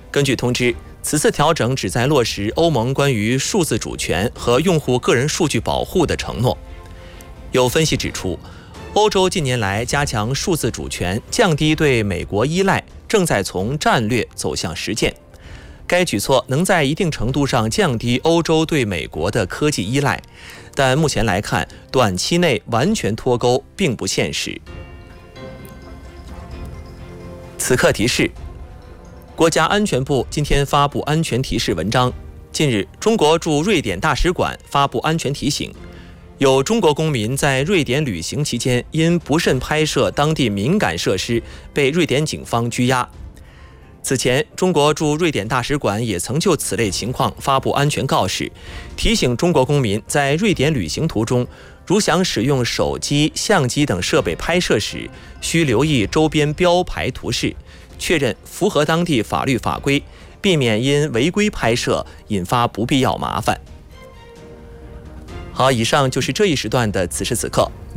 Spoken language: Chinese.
根据通知，此次调整旨在落实欧盟关于数字主权和用户个人数据保护的承诺。有分析指出，欧洲近年来加强数字主权，降低对美国依赖，正在从战略走向实践。该举措能在一定程度上降低欧洲对美国的科技依赖，但目前来看，短期内完全脱钩并不现实。此刻提示：国家安全部今天发布安全提示文章。近日，中国驻瑞典大使馆发布安全提醒，有中国公民在瑞典旅行期间因不慎拍摄当地敏感设施，被瑞典警方拘押。此前，中国驻瑞典大使馆也曾就此类情况发布安全告示，提醒中国公民在瑞典旅行途中，如想使用手机、相机等设备拍摄时，需留意周边标牌图示，确认符合当地法律法规，避免因违规拍摄引发不必要麻烦。好，以上就是这一时段的此时此刻。